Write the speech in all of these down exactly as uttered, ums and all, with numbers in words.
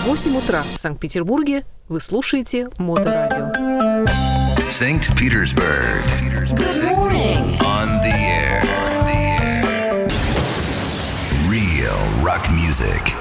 восемь утра в Санкт-Петербурге. Вы слушаете Моторадио. Санкт-Петербург. Good morning. On the air. Real rock music.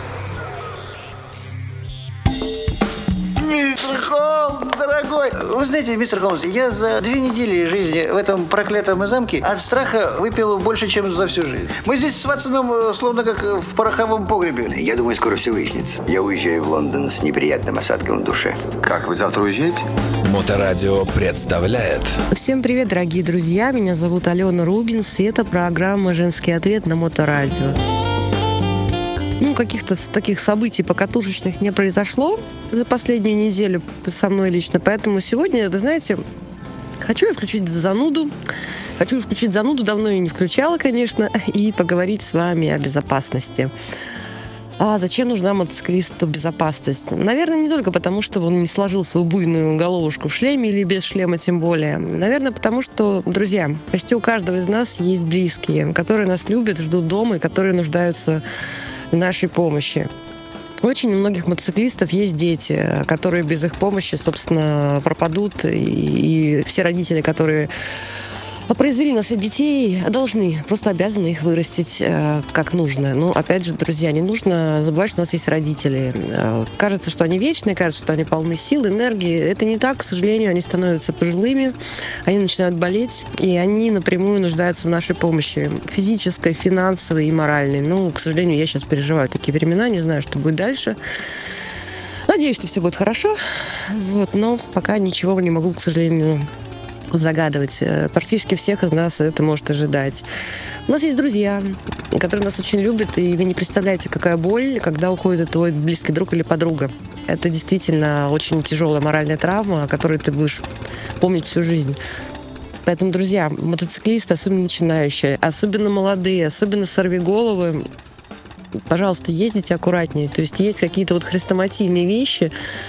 Мистер Холмс, дорогой! Вы знаете, мистер Холмс, я за две недели жизни в этом проклятом замке от страха выпил больше, чем за всю жизнь. Мы здесь с Ватсоном словно как в пороховом погребе. Я думаю, скоро все выяснится. Я уезжаю в Лондон с неприятным осадком в душе. Как, вы завтра уезжаете? Моторадио представляет. Всем привет, дорогие друзья! Меня зовут Алена Рубинс, и это программа «Женский ответ» на Моторадио. Ну, каких-то таких событий покатушечных не произошло за последнюю неделю со мной лично. Поэтому сегодня, вы знаете, хочу я включить зануду. Хочу включить зануду, давно ее не включала, конечно, и поговорить с вами о безопасности. А зачем нужна мотоциклисту безопасность? Наверное, не только потому, что он не сложил свою буйную головушку в шлеме или без шлема тем более. Наверное, потому что, друзья, почти у каждого из нас есть близкие, которые нас любят, ждут дома и которые нуждаются в нашей помощи. Очень у многих мотоциклистов есть дети, которые без их помощи, собственно, пропадут. И, и все родители, которые произвели на свет детей, должны, просто обязаны их вырастить э, как нужно. Но, опять же, друзья, не нужно забывать, что у нас есть родители. Э, кажется, что они вечные, кажется, что они полны сил, энергии. Это не так, к сожалению, они становятся пожилыми, они начинают болеть, и они напрямую нуждаются в нашей помощи. Физической, финансовой и моральной. Ну, к сожалению, я сейчас переживаю такие времена, не знаю, что будет дальше. Надеюсь, что все будет хорошо, вот, но пока ничего не могу, к сожалению, загадывать. Практически всех из нас это может ожидать. У нас есть друзья, которые нас очень любят, и вы не представляете, какая боль, когда уходит твой близкий друг или подруга. Это действительно очень тяжелая моральная травма, о которой ты будешь помнить всю жизнь. Поэтому, друзья, мотоциклисты, особенно начинающие, особенно молодые, особенно сорвиголовы, пожалуйста, ездите аккуратнее. То есть есть какие-то вот хрестоматийные вещи,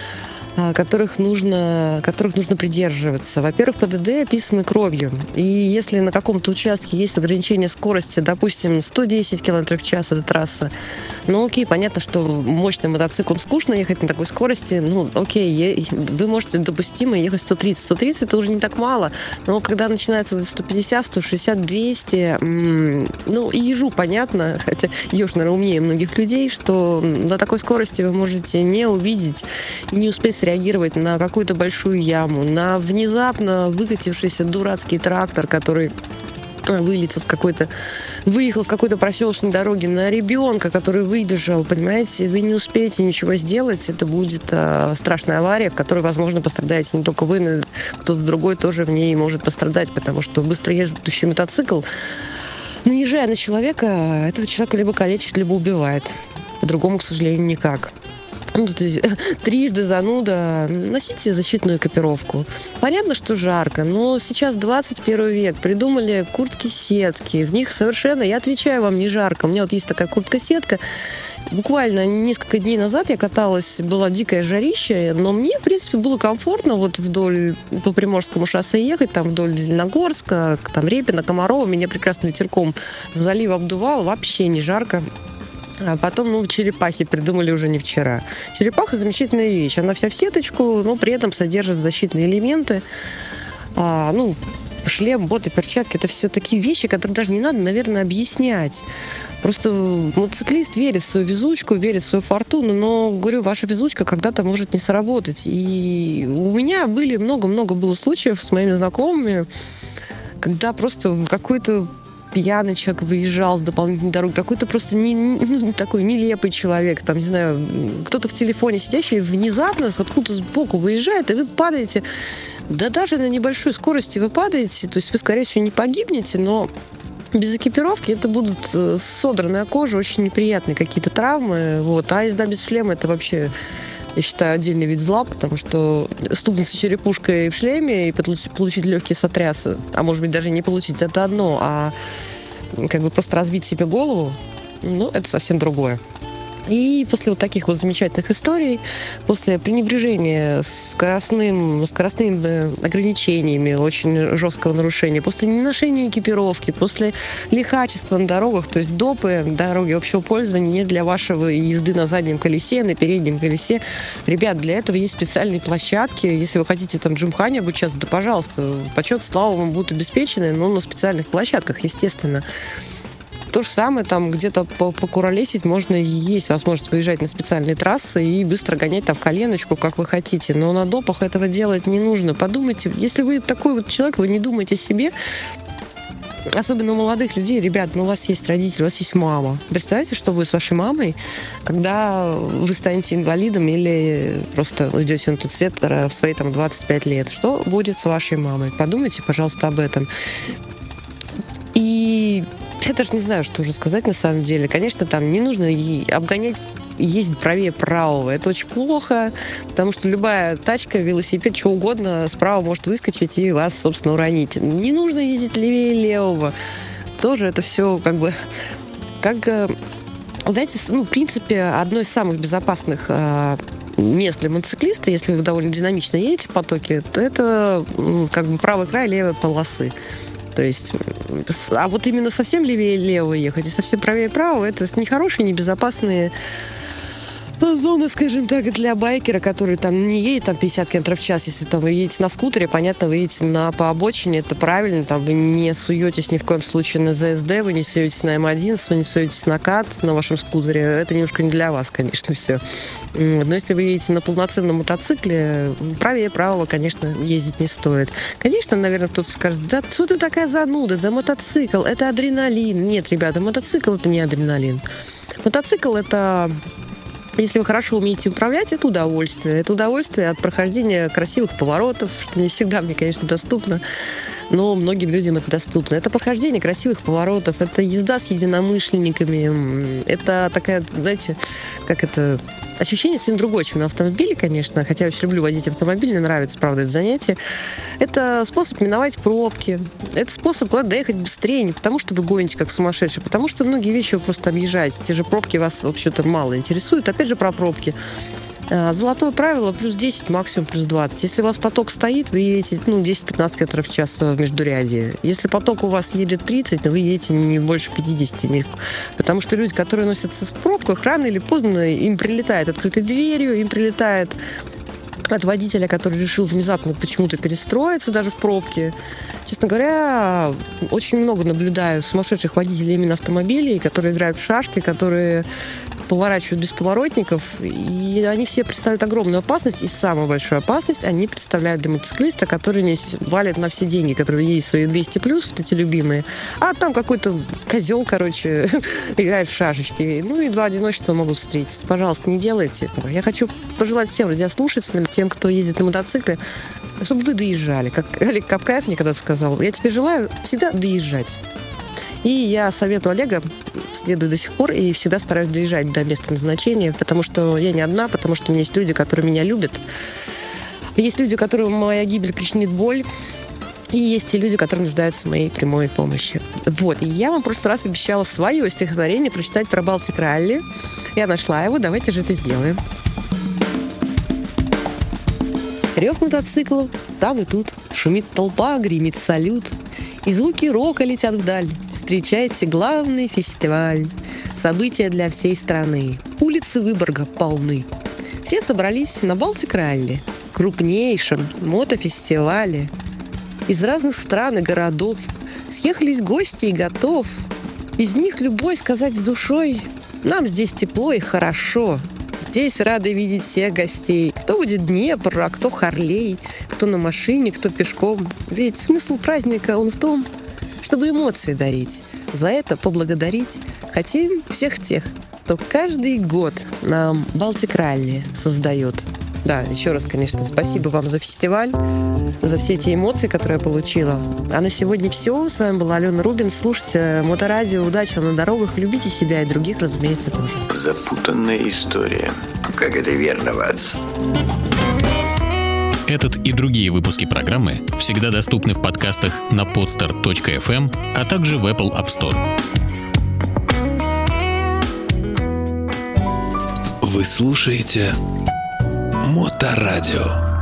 которых нужно, которых нужно придерживаться. Во-первых, ПДД описаны кровью. И если на каком-то участке есть ограничение скорости, допустим, сто десять километров в час, это трасса, ну окей, понятно, что мощным мотоциклом скучно ехать на такой скорости, ну окей, вы можете допустимо ехать сто тридцать. сто тридцать это уже не так мало, но когда начинается сто пятьдесят, сто шестьдесят, двести, ну и ежу понятно, хотя еж, наверное, умнее многих людей, что на такой скорости вы можете не увидеть и не успеть реагировать на какую-то большую яму, на внезапно выкатившийся дурацкий трактор, который вылетел с какой-то, выехал с какой-то проселочной дороги, на ребенка, который выбежал, понимаете, вы не успеете ничего сделать, это будет э, страшная авария, в которой, возможно, пострадаете не только вы, но кто-то другой тоже в ней может пострадать, потому что быстро едущий мотоцикл, наезжая на человека, этого человека либо калечит, либо убивает. По-другому, к сожалению, никак. Ну, трижды зануда. Носите защитную экипировку. Понятно, что жарко, но сейчас двадцать первый век. Придумали куртки-сетки. В них совершенно, я отвечаю вам, не жарко. У меня вот есть такая куртка-сетка. Буквально несколько дней назад я каталась, была дикое жарище, но мне, в принципе, было комфортно вот вдоль по Приморскому шоссе ехать, там вдоль Зеленогорска, там Репина, Комарова. Меня прекрасно ветерком с залива обдувало, вообще не жарко. А потом, ну, черепахи придумали уже не вчера. Черепаха — замечательная вещь. Она вся в сеточку, но при этом содержит защитные элементы. А, ну, шлем, боты, перчатки — это все такие вещи, которые даже не надо, наверное, объяснять. Просто мотоциклист верит в свою везучку, верит в свою фортуну, но, говорю, ваша везучка когда-то может не сработать. И у меня были много-много было случаев с моими знакомыми, когда просто какой-то пьяный человек выезжал с дополнительной дороги, какой-то просто не, не, такой нелепый человек, там, не знаю, кто-то в телефоне сидящий внезапно откуда-то сбоку выезжает, и вы падаете, да даже на небольшой скорости вы падаете, то есть вы, скорее всего, не погибнете, но без экипировки это будут содранная кожа, очень неприятные какие-то травмы, вот, а езда без шлема — это вообще, я считаю, отдельный вид зла, потому что стукнуться черепушкой в шлеме и получить легкие сотрясы, а может быть даже не получить, это одно, а как бы просто разбить себе голову, ну, это совсем другое. И после вот таких вот замечательных историй, после пренебрежения скоростным, скоростными ограничениями, очень жесткого нарушения, после неношения экипировки, после лихачества на дорогах, то есть допы, дороги общего пользования не для вашего езды на заднем колесе, на переднем колесе. Ребят, для этого есть специальные площадки. Если вы хотите там джимхане обучаться, да, пожалуйста, почет, слава вам будут обеспечены, но на специальных площадках, естественно. То же самое, там где-то покуролесить можно, и есть возможность выезжать на специальные трассы и быстро гонять там в коленочку, как вы хотите. Но на допах этого делать не нужно. Подумайте, если вы такой вот человек, вы не думаете о себе, особенно у молодых людей, ребят, ну у вас есть родители, у вас есть мама. Представляете, что будет с вашей мамой, когда вы станете инвалидом или просто уйдете на тот свет в свои там двадцать пять лет? Что будет с вашей мамой? Подумайте, пожалуйста, об этом. И я даже не знаю, что уже сказать на самом деле. Конечно, там не нужно обгонять, ездить правее правого. Это очень плохо, потому что любая тачка, велосипед, что угодно справа может выскочить и вас, собственно, уронить. Не нужно ездить левее левого. Тоже это все как бы... Как, знаете, ну, в принципе, одно из самых безопасных мест для мотоциклиста, если вы довольно динамично едете в потоке, то это как бы правый край левой полосы. То есть, а вот именно совсем левее левого ехать и совсем правее правого, это нехорошие, небезопасные зоны, скажем так, для байкера, который там не едет там пятьдесят километров в час. Если там вы едете на скутере, понятно, вы едете на, по обочине, это правильно, там вы не суетесь ни в коем случае на зэ эс дэ, вы не суетесь на эм одиннадцать, вы не суетесь на кат на вашем скутере, это немножко не для вас, конечно, все. Но если вы едете на полноценном мотоцикле, правее правого, конечно, ездить не стоит. Конечно, наверное, кто-то скажет, да что ты такая зануда, да мотоцикл, это адреналин. Нет, ребята, мотоцикл — это не адреналин. Мотоцикл — это... Если вы хорошо умеете управлять, это удовольствие. Это удовольствие от прохождения красивых поворотов, что не всегда мне, конечно, доступно, но многим людям это доступно. Это прохождение красивых поворотов, это езда с единомышленниками, это такая, знаете, как это... Ощущение совсем другое, чем на автомобиле, конечно, хотя я очень люблю водить автомобиль, мне нравится, правда, это занятие. Это способ миновать пробки, это способ куда-то доехать быстрее, не потому что вы гоните как сумасшедшие, потому что многие вещи вы просто объезжаете, те же пробки вас вообще-то мало интересуют. Опять же про пробки. Золотое правило: плюс десять, максимум плюс двадцать. Если у вас поток стоит, вы едете ну, десять-пятнадцать километров в час в междурядье. Если поток у вас едет тридцать, вы едете не больше пятьдесят. Потому что люди, которые носятся в пробках, рано или поздно им прилетает открытой дверью, им прилетает от водителя, который решил внезапно почему-то перестроиться даже в пробке. Честно говоря, очень много наблюдаю сумасшедших водителей именно автомобилей, которые играют в шашки, которые поворачивают без поворотников, и они все представляют огромную опасность, и самую большую опасность они представляют для мотоциклиста, который не валит на все деньги, которые есть свои двести плюс, вот эти любимые, а там какой-то козел, короче, играет в шашечки. Ну и два одиночества могут встретиться. Пожалуйста, не делайте этого. Я хочу пожелать всем радиослушателям, тем, кто ездит на мотоцикле, чтобы вы доезжали. Как Олег Капкаев мне когда-то сказал, я тебе желаю всегда доезжать. И я советую Олега следую до сих пор и всегда стараюсь доезжать до места назначения, потому что я не одна, потому что у меня есть люди, которые меня любят. Есть люди, которым моя гибель причинит боль. И есть те люди, которые нуждаются в моей прямой помощи. Вот. И я вам в прошлый раз обещала свое стихотворение прочитать про Балтик Ралли. Я нашла его, давайте же это сделаем. Рев мотоциклов там и тут. Шумит толпа, гремит салют. И звуки рока летят вдаль. Встречайте главный фестиваль. События для всей страны. Улицы Выборга полны. Все собрались на Балтик Ралли, крупнейшем мотофестивале. Из разных стран и городов съехались гости и готов. Из них любой сказать с душой: нам здесь тепло и хорошо. Здесь рады видеть всех гостей. Кто будет Днепр, а кто Харлей, кто на машине, кто пешком. Ведь смысл праздника он в том, чтобы эмоции дарить. За это поблагодарить хотим всех тех, кто каждый год нам Балтик Ралли создает. Да, еще раз, конечно, спасибо вам за фестиваль, за все эти эмоции, которые я получила. А на сегодня все. С вами была Алена Рубинс. Слушайте Моторадио. Удачи вам на дорогах. Любите себя и других, разумеется, тоже. Запутанная история. Как это верно, Ватс? Этот и другие выпуски программы всегда доступны в подкастах на podster точка эф эм, а также в Apple App Store. Вы слушаете Моторадио.